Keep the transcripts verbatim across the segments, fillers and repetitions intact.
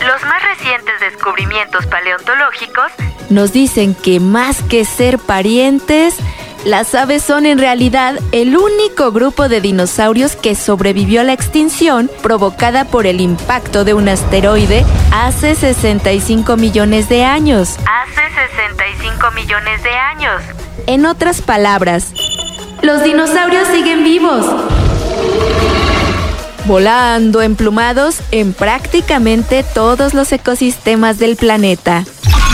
Los más recientes descubrimientos paleontológicos nos dicen que más que ser parientes, las aves son en realidad el único grupo de dinosaurios que sobrevivió a la extinción provocada por el impacto de un asteroide hace sesenta y cinco millones de años. Hace sesenta y cinco millones de años. En otras palabras, los dinosaurios siguen vivos, volando emplumados en prácticamente todos los ecosistemas del planeta.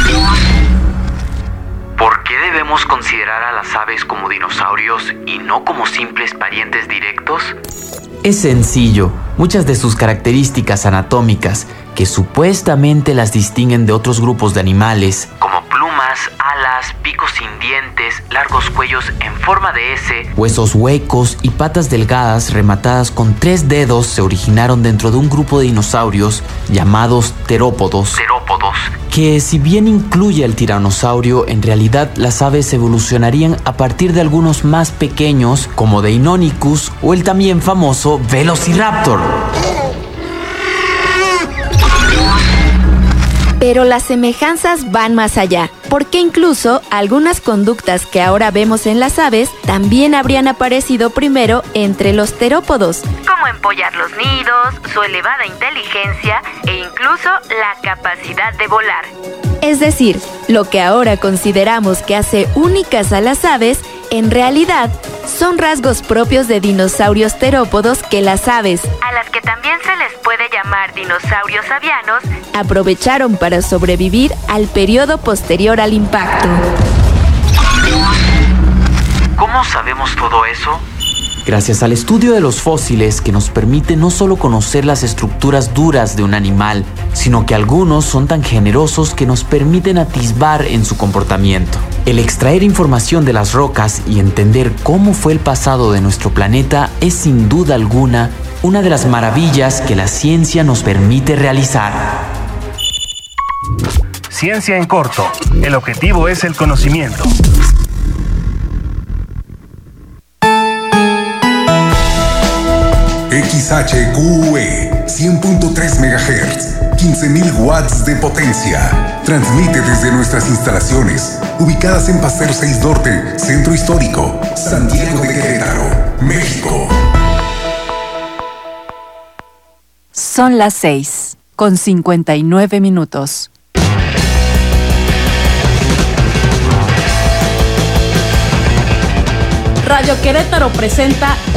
¿Por qué debemos considerar a las aves como dinosaurios y no como simples parientes directos? Es sencillo. Muchas de sus características anatómicas, que supuestamente las distinguen de otros grupos de animales, como plumas, alas, picos sin dientes, largos cuellos en forma de S, huesos huecos y patas delgadas rematadas con tres dedos, se originaron dentro de un grupo de dinosaurios llamados terópodos. Terópodos. Que si bien incluye al tiranosaurio, en realidad las aves evolucionarían a partir de algunos más pequeños, como Deinonychus o el también famoso Velociraptor. Pero las semejanzas van más allá, porque incluso algunas conductas que ahora vemos en las aves también habrían aparecido primero entre los terópodos, como empollar los nidos, su elevada inteligencia e incluso la capacidad de volar. Es decir, lo que ahora consideramos que hace únicas a las aves, en realidad son rasgos propios de dinosaurios terópodos que las aves, a las que también se les puede llamar dinosaurios avianos, aprovecharon para sobrevivir al periodo posterior al impacto. ¿Cómo sabemos todo eso? Gracias al estudio de los fósiles, que nos permite no solo conocer las estructuras duras de un animal, sino que algunos son tan generosos que nos permiten atisbar en su comportamiento. El extraer información de las rocas y entender cómo fue el pasado de nuestro planeta es sin duda alguna una de las maravillas que la ciencia nos permite realizar. Ciencia en corto. El objetivo es el conocimiento. X H Q E cien punto tres megahertz, quince mil watts de potencia. Transmite desde nuestras instalaciones, ubicadas en Paseo seis Norte, Centro Histórico, Santiago de Querétaro, México. Son las seis, con cincuenta y nueve minutos. Radio Querétaro presenta